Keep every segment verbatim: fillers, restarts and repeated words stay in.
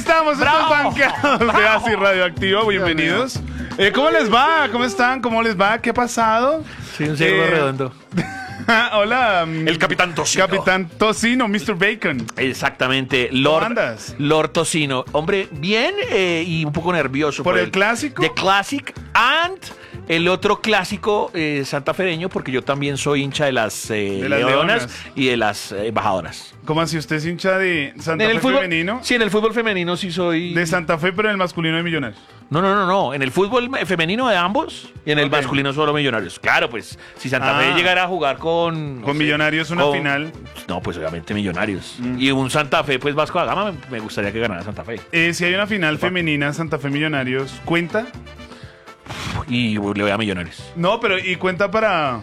estamos, estos banqueados de Así Radioactivo, bienvenidos. Eh, ¿Cómo les va? ¿Cómo están? ¿Cómo les va? ¿Qué ha pasado? Sí, un cerdo Eh, redondo. Hola. mm, El Capitán Tocino. Capitán Tocino, mister Bacon. Exactamente, Lord, andas? Lord Tocino. Hombre, bien eh, y un poco nervioso. ¿Por el clásico? The Classic and el otro clásico eh, santafereño, porque yo también soy hincha de las, eh, De las leonas, leonas. y de las eh, embajadoras. ¿Cómo así? ¿Usted es hincha de Santa En Fe el fútbol femenino? Sí, en el fútbol femenino sí soy. De Santa Fe, pero en el masculino de Millonarios. No, no, no, no. En el fútbol femenino de ambos y en el Ok. masculino solo Millonarios. Claro, pues si Santa Ah. Fe llegara a jugar con. no Con sé, Millonarios una con- final. No, pues obviamente Millonarios. Mm. Y un Santa Fe, pues Vasco da Gama, me, me gustaría que ganara Santa Fe. Eh, si hay una final femenina Santa Fe Millonarios, ¿cuenta? Y le voy a Millonarios. No, pero ¿y cuenta para,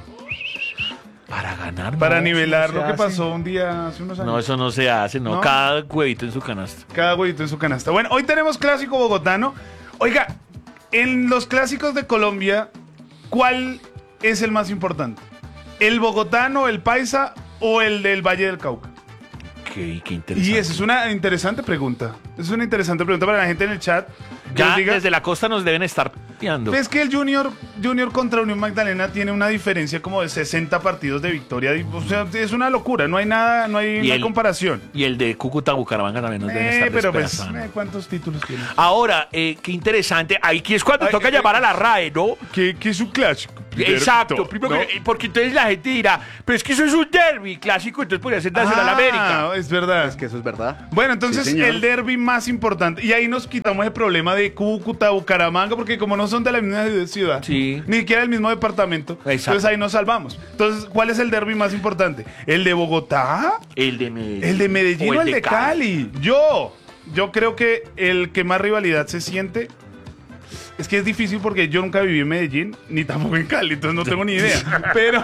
Para ganar. para no, nivelar eso no lo se que hace. pasó un día hace unos años? No, eso no se hace, no. ¿No? Cada huevito en su canasta. Cada huevito en su canasta. Bueno, hoy tenemos clásico bogotano. Oiga, en los clásicos de Colombia, ¿cuál es el más importante? ¿El bogotano, el paisa o el del Valle del Cauca? Qué, qué interesante. Y esa es una interesante pregunta. Es una interesante pregunta para la gente en el chat. Que Ya nos diga, desde la costa nos deben estar piando. ¿ves que el Junior, Junior contra Unión Magdalena tiene una diferencia como de sesenta partidos de victoria? O sea, es una locura. No hay nada, no hay, Y no hay el- comparación. Y el de Cúcuta Bucaramanga también nos deben Eh, estar pero pues, despedazando. eh, ¿cuántos títulos tiene? Ahora, eh, qué interesante. Aquí es cuando Ay, toca eh, llamar a la R A E, ¿no? ¿Qué, qué es un clásico? Exacto, primero ¿no? que- eh, porque entonces la gente dirá, pero es que eso es un derby clásico, entonces podría ser Nacional Ah, América. es verdad. Es que eso es verdad. Bueno, entonces Sí, señor. el derby más importante. Y ahí nos quitamos el problema de Cúcuta, Bucaramanga, porque como no son de la misma ciudad, Sí. ni siquiera del mismo departamento, Exacto. entonces ahí nos salvamos. Entonces, ¿cuál es el derby más importante? ¿El de Bogotá? El de Medellín. ¿El de Medellín o el de Cali? Yo, yo creo que el que más rivalidad se siente. Es que es difícil porque yo nunca viví en Medellín, ni tampoco en Cali, entonces no tengo ni idea. Pero,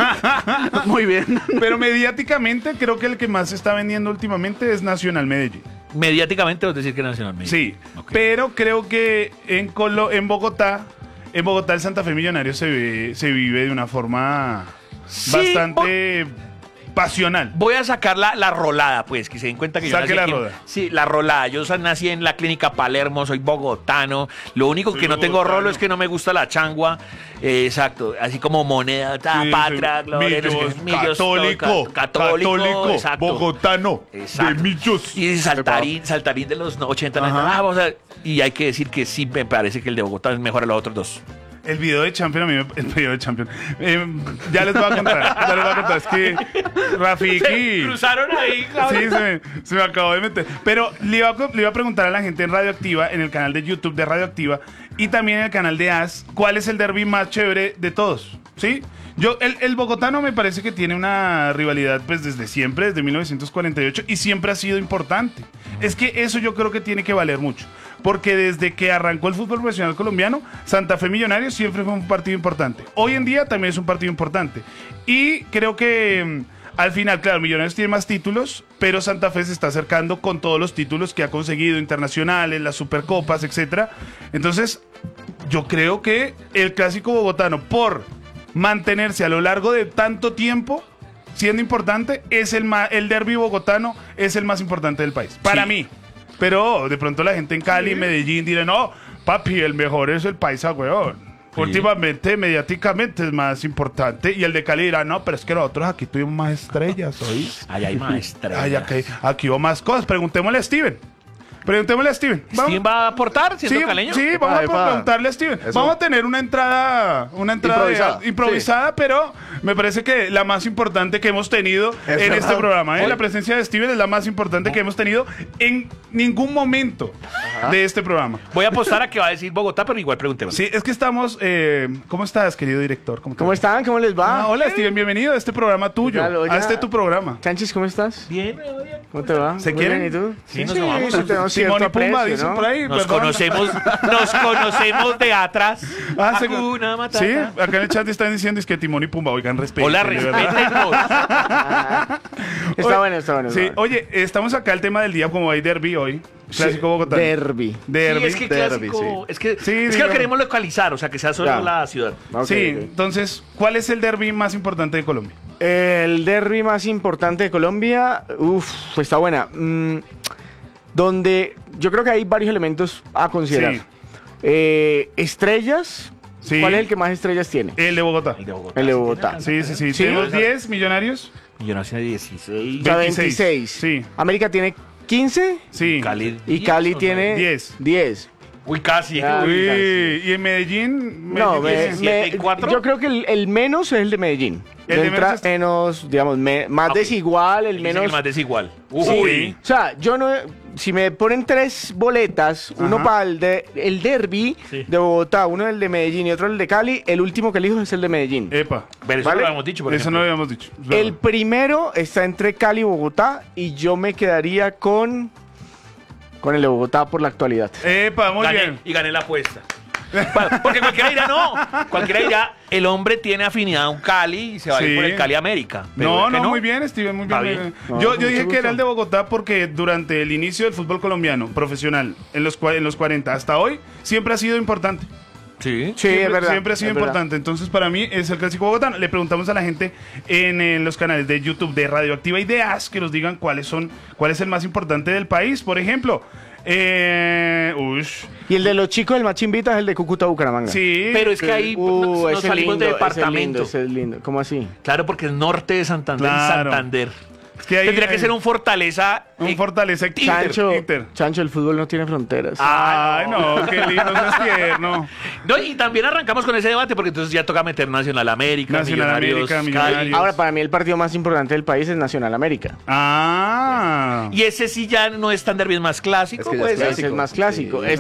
Muy bien. pero mediáticamente creo que el que más se está vendiendo últimamente es Nacional Medellín. Mediáticamente, es decir que Nacional Medellín. Sí, Ok. pero creo que en, Colo- en Bogotá, en Bogotá el Santa Fe Millonario se, ve- se vive de una forma Sí, bastante pasional. Voy a sacar la, la rolada, pues, que se den cuenta que yo Saque nací la aquí en- roda. Sí, la rolada. Yo sa- nací en la clínica Palermo, soy bogotano. Lo único Soy que no tengo bogotano. rolo es que no me gusta la changua. Eh, exacto, así como moneda, ta, Sí, patria, sí. gloria, no sé Millos, qué, millos, católico, todo, ca- católico, católico, exacto. bogotano, Exacto. de Millos. Y saltarín, saltarín de los ochenta, Ajá. noventa. Ah, vamos a ver. Y hay que decir que sí me parece que el de Bogotá es mejor a los otros dos. El video de Champion, a mí me, el video de Champion. Eh, ya les voy a contar, ya les voy a contar. Es que Rafiki. Cruzaron ahí, Sí, se me, se me acabó de meter. Pero le iba, a, le iba a preguntar a la gente en Radioactiva, en el canal de YouTube de Radioactiva y también en el canal de A S, ¿cuál es el derby más chévere de todos? ¿Sí? Yo, el, el bogotano me parece que tiene una rivalidad pues desde siempre, desde mil novecientos cuarenta y ocho, y siempre ha sido importante. Es que eso yo creo que tiene que valer mucho. Porque desde que arrancó el fútbol profesional colombiano, Santa Fe Millonarios siempre fue un partido importante. Hoy en día también es un partido importante. Y creo que mm, al final, claro, Millonarios tiene más títulos, pero Santa Fe se está acercando con todos los títulos que ha conseguido, internacionales, las supercopas, etcétera. Entonces, yo creo que el clásico bogotano, por mantenerse a lo largo de tanto tiempo siendo importante, es el ma- el derbi bogotano es el más importante del país. Para Sí. mí. Pero de pronto la gente en Cali, Medellín dirá, no, papi, el mejor es el paisa, weón. Últimamente, mediáticamente es más importante. Y el de Cali dirá, no, pero es que nosotros aquí tuvimos más estrellas, ¿oí? Allá hay maestras. Ay, aquí, aquí hubo más cosas. Preguntémosle a Steven. Preguntémosle a Steven. Vamos- ¿Quién va a aportar siendo Sí, caleño? sí, vamos Epa, a epa. preguntarle a Steven. Eso. Vamos a tener una entrada, una entrada Improvisada. de- improvisada, pero me parece que la más importante que hemos tenido Es en verdad. este programa. ¿eh? Voy. La presencia de Steven es la más importante que hemos tenido en ningún momento de este programa. Voy a apostar a que va a decir Bogotá, pero igual preguntemos. Sí, es que estamos. eh, ¿Cómo estás, querido director? ¿Cómo, te ¿Cómo va? están? ¿Cómo les va? Ah, hola, Steven, bienvenido a este programa tuyo. ¿Qué tal? Oiga. A este tu programa. Sánchez, ¿cómo estás? Bien, ¿Cómo te va? ¿Se Muy quieren? bien, ¿y tú? Sí, nos amamos. sí, tenemos cierto Simón y Pumba, aprecio, dicen ¿no? por ahí. Nos perdón. conocemos, nos conocemos de atrás. Ah, se- Hakuna Matata. Sí, acá en el chat están diciendo es que Timón y Pumba, oigan, respeto. Hola, respétenos. Está Oye, bueno, está bueno. Sí, está bueno. oye, estamos acá el tema del día, como hay derby hoy. Clásico Bogotá. Derby. Derby. Sí, es que Derby, clásico, sí. es que, Sí, es que digamos. lo queremos localizar, o sea, que sea solo Ya. la ciudad. Ok, sí, ok. entonces, ¿cuál es el derby más importante de Colombia? El derby más importante de Colombia, uff, pues está buena. Mm, donde yo creo que hay varios elementos a considerar. Sí. Eh, estrellas, Sí. ¿cuál es el que más estrellas tiene? El de Bogotá. El de Bogotá. El de Bogotá. Sí, sí, sí. Sí. Tenemos diez millonarios. Millonarios tiene dieciséis. O sea, veintiséis. veintiséis. Sí. América tiene quince Sí. Cali. y diez Cali o tiene diez. diez. Uy, casi. Ah, Uy. Uy, y en Medellín. No, me- Medellín, me- diecisiete y cuatro. yo creo que el, el menos es el de Medellín. El de Entra menos es- menos, digamos, me- más Ok. desigual, el Dice que menos... el más desigual. Sí. Uy. O sea, yo no. Si me ponen tres boletas, uno Ajá. para el, de, el derby Sí. de Bogotá, uno el de Medellín y otro el de Cali, el último que elijo es el de Medellín. Epa. Pero eso ¿Vale? no lo habíamos dicho, por Eso ejemplo. no lo habíamos dicho. es El verdad. primero está entre Cali y Bogotá y yo me quedaría con. Con el de Bogotá por la actualidad. Epa, muy Gané, bien. y gané la apuesta. Bueno, porque cualquiera dirá no. Cualquiera dirá, el hombre tiene afinidad a un Cali y se va a ir Sí. por el Cali América. Pero No, es que no, muy bien, Steven, muy bien. Va muy bien. bien. No, yo, mucho yo dije que gusto. era el de Bogotá porque durante el inicio del fútbol colombiano profesional, en los, cua- en los cuarenta hasta hoy, siempre ha sido importante. Sí. Sí, siempre, es verdad. siempre ha sido es verdad. importante. Entonces, para mí es el clásico bogotano. Le preguntamos a la gente en, en los canales de YouTube de Radioactiva Ideas que nos digan cuáles son, cuál es el más importante del país. Por ejemplo, eh, ush, Y el de los chicos del Machimbita es el de Cúcuta Bucaramanga. sí. Pero es que ahí Uh, nos, nos ese es salimos lindo, de ese es departamento. lindo, ese es lindo. ¿Cómo así? Claro, porque es norte de Santander y Claro. Santander. Es que ahí- Tendría que ahí- ser un Fortaleza. un eh, Fortaleza Inter, Chancho, Inter. Chancho, el fútbol no tiene fronteras. Ah, Ay, no, qué lindo, no es tierno. No, y también arrancamos con ese debate porque entonces ya toca meter Nacional América, Nacional Millonarios, América, Cali. Millonarios. Ahora, para mí el partido más importante del país es Nacional América. Ah. Y ese sí ya no es tan derbi, es más clásico. Es que ya pues. es Ese clásico. es más clásico. Sí.